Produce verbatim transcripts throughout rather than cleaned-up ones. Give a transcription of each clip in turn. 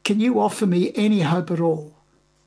Can you offer me any hope at all?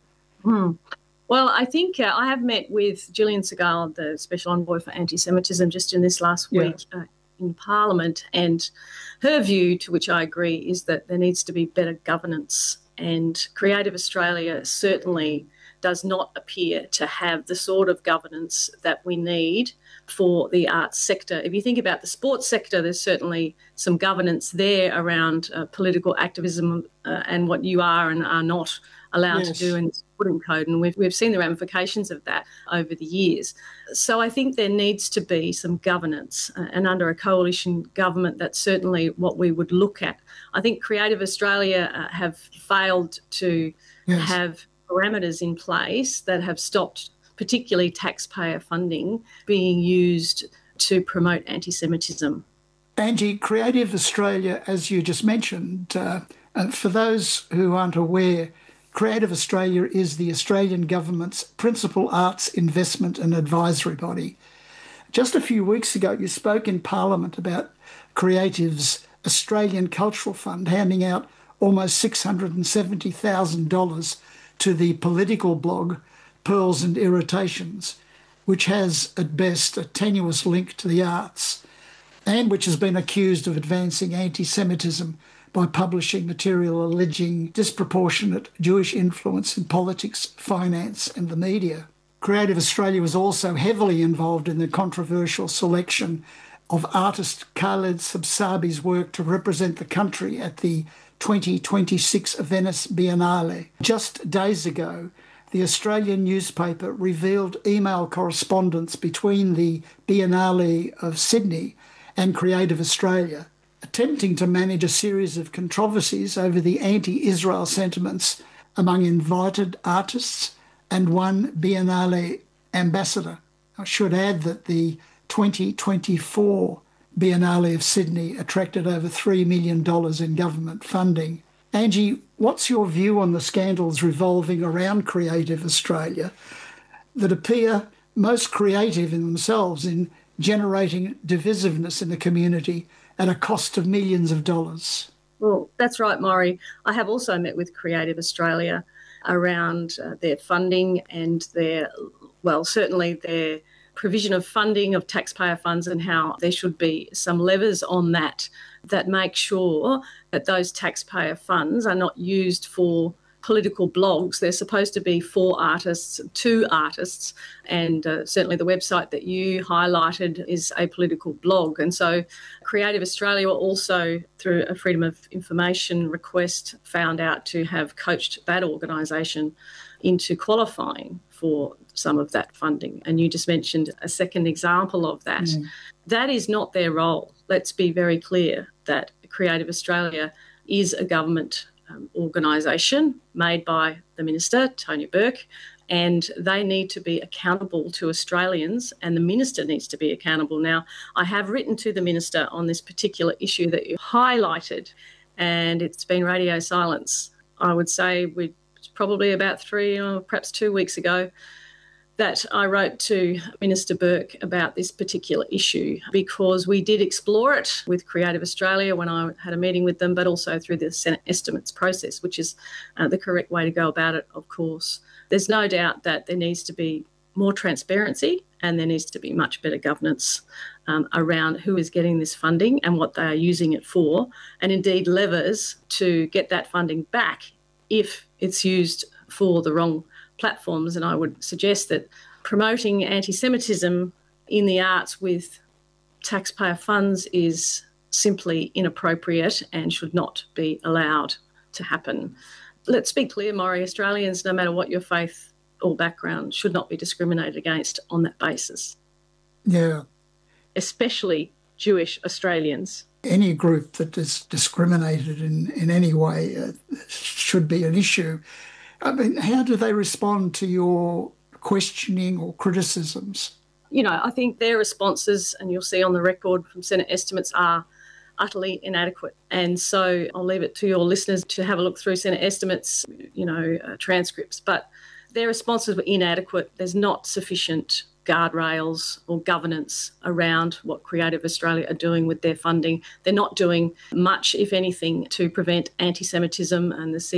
Hmm. Well, I think uh, I have met with Gillian Segal, the Special Envoy for Anti-Semitism, just in this last Yeah. week uh, in Parliament, and her view, to which I agree, is that there needs to be better governance, and Creative Australia certainly does not appear to have the sort of governance that we need for the arts sector. If you think about the sports sector, there's certainly some governance there around uh, political activism uh, and what you are and are not allowed Yes. to do in the sporting code, and we've, we've seen the ramifications of that over the years. So I think there needs to be some governance, uh, and under a coalition government, that's certainly what we would look at. I think Creative Australia uh, have failed to Yes. have parameters in place that have stopped particularly taxpayer funding being used to promote anti-Semitism. Angie, Creative Australia, as you just mentioned, uh, uh, for those who aren't aware, Creative Australia is the Australian government's principal arts investment and advisory body. Just a few weeks ago, you spoke in Parliament about Creative's Australian Cultural Fund handing out almost six hundred seventy thousand dollars to the political blog Pearls and Irritations, which has at best a tenuous link to the arts and which has been accused of advancing anti-Semitism by publishing material alleging disproportionate Jewish influence in politics, finance and the media. Creative Australia was also heavily involved in the controversial selection of artist Khaled Sabsabi's work to represent the country at the twenty twenty-six Venice Biennale. Just days ago, the Australian newspaper revealed email correspondence between the Biennale of Sydney and Creative Australia, attempting to manage a series of controversies over the anti-Israel sentiments among invited artists and one Biennale ambassador. I should add that the twenty twenty-four Biennale of Sydney attracted over three million dollars in government funding. Angie, what's your view on the scandals revolving around Creative Australia that appear most creative in themselves in generating divisiveness in the community at a cost of millions of dollars? Well, that's right, Maury. I have also met with Creative Australia around uh, their funding and their, well, certainly their provision of funding of taxpayer funds, and how there should be some levers on that that make sure that those taxpayer funds are not used for political blogs. They're supposed to be for artists, to artists, and uh, certainly the website that you highlighted is a political blog. And so Creative Australia were also, through a Freedom of Information request, found out to have coached that organisation into qualifying for some of that funding. And you just mentioned a second example of that. Mm. That is not their role. Let's be very clear that Creative Australia is a government um, organisation made by the Minister, Tonya Burke, and they need to be accountable to Australians, and the Minister needs to be accountable. Now, I have written to the Minister on this particular issue that you highlighted, and it's been radio silence. I would say we probably about three or perhaps two weeks ago that I wrote to Minister Burke about this particular issue, because we did explore it with Creative Australia when I had a meeting with them, but also through the Senate estimates process, which is uh, the correct way to go about it, of course. There's no doubt that there needs to be more transparency and there needs to be much better governance um, around who is getting this funding and what they are using it for, and indeed levers to get that funding back if it's used for the wrong platforms. And I would suggest that promoting anti-Semitism in the arts with taxpayer funds is simply inappropriate and should not be allowed to happen. Let's be clear, Maury, Australians, no matter what your faith or background, should not be discriminated against on that basis. Yeah. Especially Jewish Australians. Any group that is discriminated in, in any way uh, should be an issue. I mean, how do they respond to your questioning or criticisms? You know, I think their responses, and you'll see on the record from Senate estimates, are utterly inadequate. And so I'll leave it to your listeners to have a look through Senate estimates, you know, uh, transcripts. But their responses were inadequate. There's not sufficient guardrails or governance around what Creative Australia are doing with their funding. They're not doing much, if anything, to prevent anti-Semitism, and the